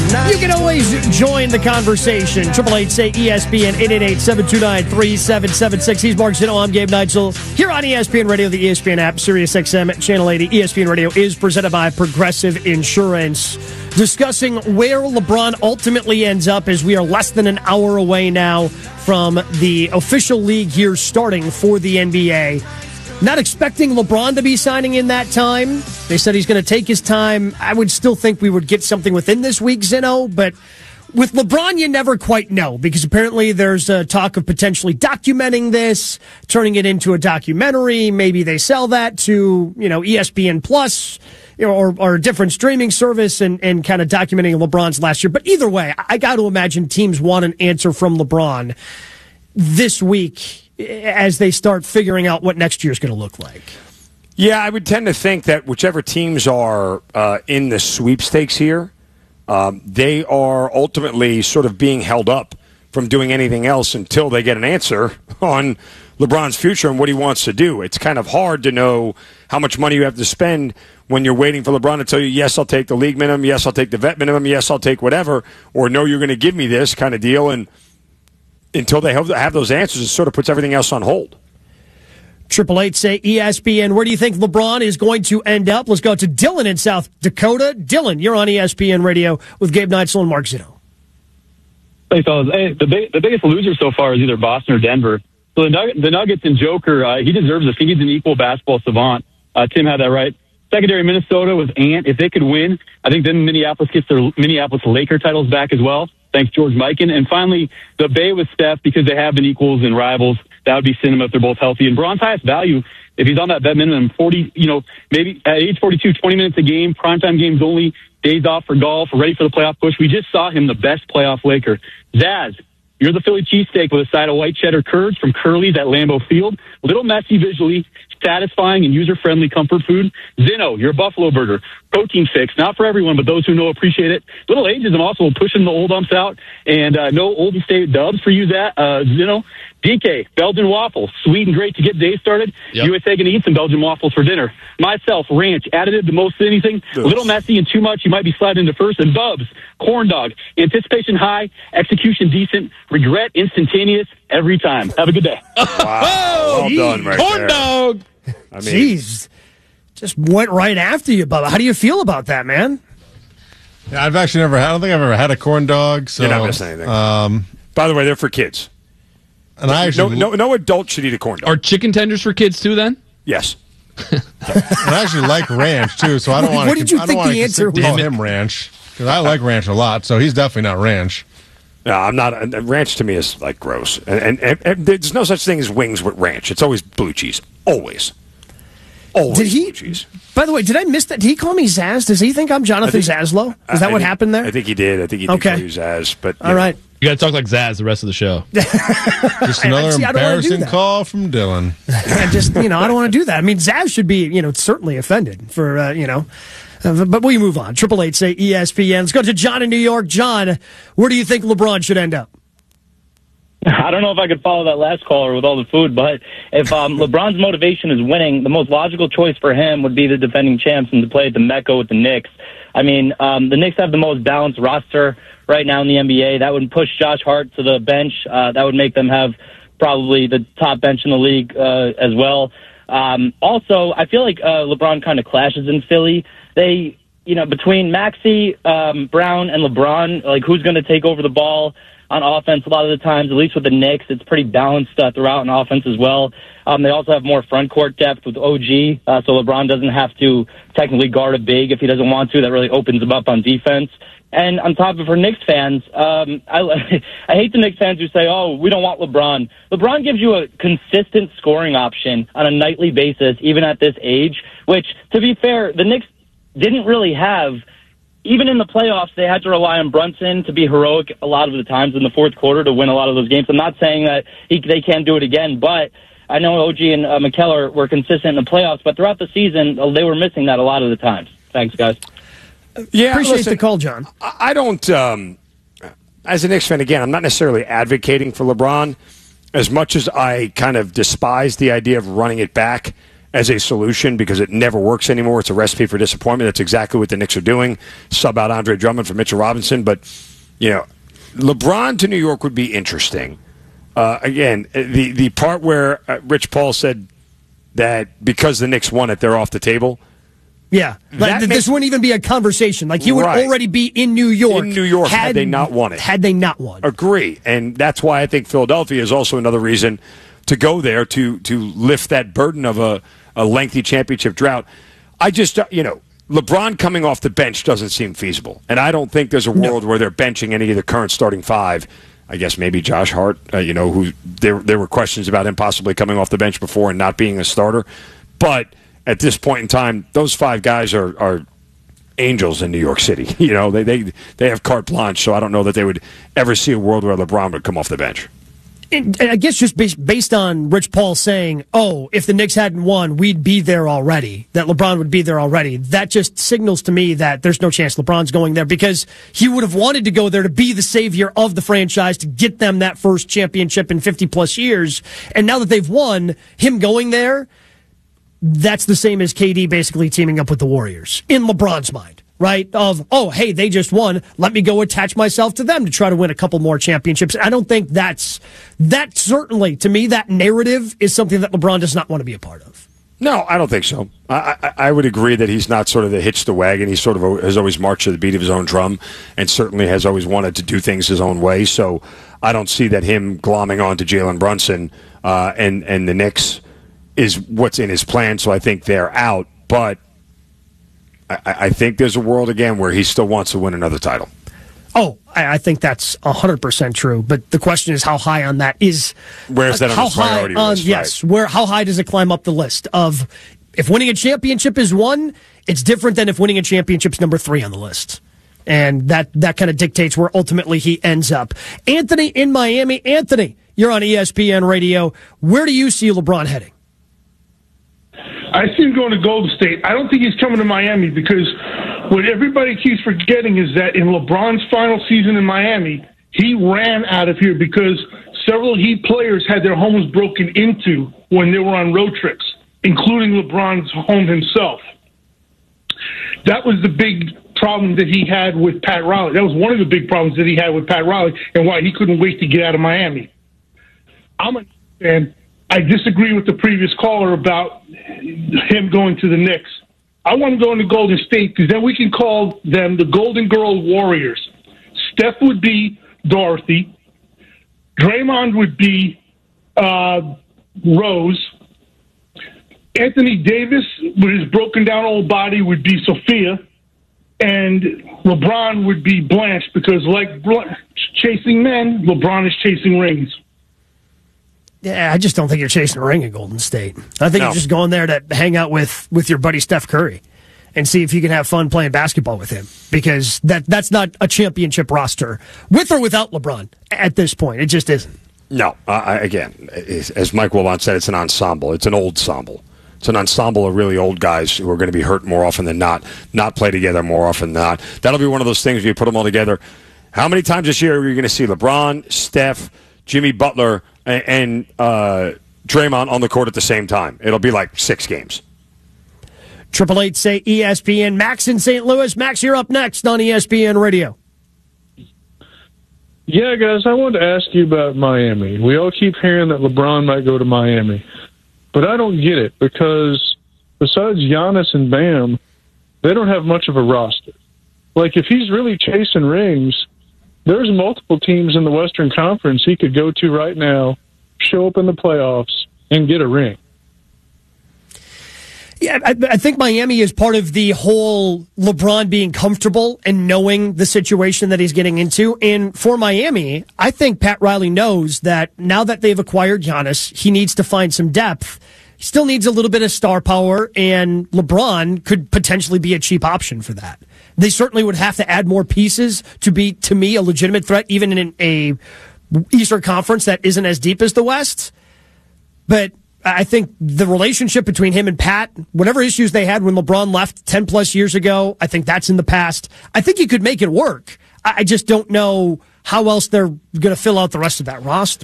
You can always join the conversation. 888-SAY-ESPN, 888-729-3776. He's Mark Zinno. I'm Gabe Neitzel. Here on ESPN Radio, the ESPN app, Sirius XM, Channel 80. ESPN Radio is presented by Progressive Insurance. Discussing where LeBron ultimately ends up as we are less than an hour away now from the official league year starting for the NBA. Not expecting LeBron to be signing in that time. They said he's going to take his time. I would still think we would get something within this week, Zinno, but with LeBron, you never quite know, because apparently there's a talk of potentially documenting this, turning it into a documentary. Maybe they sell that to, ESPN Plus, or a different streaming service and kind of documenting LeBron's last year. But either way, I got to imagine teams want an answer from LeBron this week as they start figuring out what next year's going to look like. Yeah, I would tend to think that whichever teams are in the sweepstakes here, they are ultimately sort of being held up from doing anything else until they get an answer on LeBron's future and what he wants to do. It's kind of hard to know how much money you have to spend when you're waiting for LeBron to tell you, yes, I'll take the league minimum, yes, I'll take the vet minimum, yes, I'll take whatever, or no, you're going to give me this kind of deal. And until they have those answers, it sort of puts everything else on hold. 888-SAY-ESPN. Where do you think LeBron is going to end up? Let's go to Dylan in South Dakota. Dylan, you're on ESPN Radio with Gabe Neitzel and Mark Zinno. Thanks, fellas. Hey, the biggest loser so far is either Boston or Denver. So the Nuggets and Joker, he deserves it. He's an equal basketball savant. Tim had that right. Secondary, Minnesota with Ant. If they could win, I think then Minneapolis gets their Minneapolis Laker titles back as well. Thanks, George Mikan. And finally, the Bay with Steph, because they have been equals and rivals. That would be cinema if they're both healthy. And Bron's highest value, if he's on that vet minimum, 40, maybe at age 42, 20 minutes a game, primetime games only, days off for golf, ready for the playoff push. We just saw him the best playoff Laker. Zaz, you're the Philly cheesesteak with a side of white cheddar curds from Curly's at Lambeau Field. Little messy visually, satisfying and user-friendly comfort food. Zinno, your Buffalo Burger. Protein fix, not for everyone, but those who know appreciate it. Little ageism also pushing the old umps out. And no Oldie State dubs for you, Zinno. DK, Belgian waffles, sweet and great to get the day started. Yep. USA going to eat some Belgian waffles for dinner. Myself, ranch, additive to most anything. A little messy and too much, you might be sliding into first. And Bubs, corn dog, anticipation high, execution decent, regret instantaneous every time. Have a good day. Wow, well done right corn there. Dog. Jeez, just went right after you, Bubba. How do you feel about that, man? Yeah, I don't think I've ever had a corn dog. So, you're not missing anything. By the way, they're for kids. And I actually no adult should eat a corn dog. Are chicken tenders for kids too? Then yes. And I actually like ranch too, so I don't want to. What did you think the answer was? Call him ranch because I like ranch a lot. So he's definitely not ranch. No, I'm not. Ranch to me is like gross, and there's no such thing as wings with ranch. It's always blue cheese. Always. Did he? By the way, did I miss that? Did he call me Zaz? Does he think I'm Jonathan Zaslow? Is that what happened there? I think he did. I think he did call you Zaz. But all right. You got to talk like Zaz the rest of the show. Just another embarrassing call from Dylan. I don't want to do that. I mean, Zaz should be, certainly offended for, but we move on. 888-SAY-ESPN. Let's go to John in New York. John, where do you think LeBron should end up? I don't know if I could follow that last caller with all the food, but if LeBron's motivation is winning, the most logical choice for him would be the defending champs and to play at the Mecca with the Knicks. I mean, the Knicks have the most balanced roster right now in the NBA. That would push Josh Hart to the bench. That would make them have probably the top bench in the league as well. Also, I feel like LeBron kind of clashes in Philly. They, between Maxey, Brown, and LeBron, like who's going to take over the ball on offense a lot of the times, at least with the Knicks. It's pretty balanced throughout on offense as well. They also have more front court depth with OG, so LeBron doesn't have to technically guard a big if he doesn't want to. That really opens him up on defense. And on top of for Knicks fans, I hate the Knicks fans who say, oh, we don't want LeBron. LeBron gives you a consistent scoring option on a nightly basis, even at this age, which, to be fair, the Knicks didn't really have. Even in the playoffs, they had to rely on Brunson to be heroic a lot of the times in the fourth quarter to win a lot of those games. I'm not saying that they can't do it again, but I know OG and McKellar were consistent in the playoffs, but throughout the season, they were missing that a lot of the times. Thanks, guys. Yeah, appreciate the call, John. I don't, as a Knicks fan, again, I'm not necessarily advocating for LeBron as much as I kind of despise the idea of running it back as a solution because it never works anymore. It's a recipe for disappointment. That's exactly what the Knicks are doing. Sub out Andre Drummond for Mitchell Robinson. But, LeBron to New York would be interesting. Again, the part where Rich Paul said that because the Knicks won it, they're off the table. Yeah. This wouldn't even be a conversation. Like, he would already be in New York. In New York, had they not won it. Had they not won. Agree. And that's why I think Philadelphia is also another reason to go there to lift that burden of a lengthy championship drought. I just, LeBron coming off the bench doesn't seem feasible. And I don't think there's a world where they're benching any of the current starting five. I guess maybe Josh Hart, who there were questions about him possibly coming off the bench before and not being a starter. But at this point in time, those five guys are angels in New York City. They have carte blanche, so I don't know that they would ever see a world where LeBron would come off the bench. And I guess just based on Rich Paul saying, if the Knicks hadn't won, we'd be there already, that LeBron would be there already, that just signals to me that there's no chance LeBron's going there because he would have wanted to go there to be the savior of the franchise, to get them that first championship in 50-plus years. And now that they've won, him going there, that's the same as KD basically teaming up with the Warriors, in LeBron's mind. Right? Hey, they just won. Let me go attach myself to them to try to win a couple more championships. I don't think that certainly, to me, that narrative is something that LeBron does not want to be a part of. No, I don't think so. I would agree that he's not sort of the hitch to wagon. He sort of has always marched to the beat of his own drum and certainly has always wanted to do things his own way. So I don't see that him glomming on to Jalen Brunson and the Knicks is what's in his plan. So I think they're out. But I think there's a world, again, where he still wants to win another title. I think that's 100% true. But the question is how high on that is. Where's that on the priority list? Yes. Right. How high does it climb up the list of if winning a championship is one, it's different than if winning a championship's number 3 on the list. And that kind of dictates where ultimately he ends up. Anthony in Miami. Anthony, you're on ESPN Radio. Where do you see LeBron heading? I see him going to Golden State. I don't think he's coming to Miami because what everybody keeps forgetting is that in LeBron's final season in Miami, he ran out of here because several Heat players had their homes broken into when they were on road trips, including LeBron's home himself. That was the big problem that he had with Pat Riley. That was one of the big problems that he had with Pat Riley and why he couldn't wait to get out of Miami. I'm a fan. I disagree with the previous caller about him going to the Knicks. I want him going to Golden State because then we can call them the Golden Girl Warriors. Steph would be Dorothy. Draymond would be Rose. Anthony Davis, with his broken down old body, would be Sophia. And LeBron would be Blanche because, like chasing men, LeBron is chasing rings. Yeah, I just don't think you're chasing a ring in Golden State. I think you're just going there to hang out with your buddy Steph Curry and see if you can have fun playing basketball with him because that's not a championship roster, with or without LeBron at this point. It just isn't. No, again, as Mike Wilbon said, it's an ensemble. It's an old ensemble. It's an ensemble of really old guys who are going to be hurt more often than not play together more often than not. That'll be one of those things where you put them all together. How many times this year are you going to see LeBron, Steph, Jimmy Butler, and Draymond on the court at the same time? It'll be like 6 games. 888 say ESPN. Max in St. Louis. Max, you're up next on ESPN Radio. Yeah, guys, I wanted to ask you about Miami. We all keep hearing that LeBron might go to Miami, but I don't get it because besides Giannis and Bam, they don't have much of a roster. Like, if he's really chasing rings, there's multiple teams in the Western Conference he could go to right now, show up in the playoffs, and get a ring. Yeah, I think Miami is part of the whole LeBron being comfortable and knowing the situation that he's getting into. And for Miami, I think Pat Riley knows that now that they've acquired Giannis, he needs to find some depth. He still needs a little bit of star power, and LeBron could potentially be a cheap option for that. They certainly would have to add more pieces to be, to me, a legitimate threat, even in a Eastern Conference that isn't as deep as the West. But I think the relationship between him and Pat, whatever issues they had when LeBron left 10-plus years ago, I think that's in the past. I think he could make it work. I just don't know how else they're going to fill out the rest of that roster.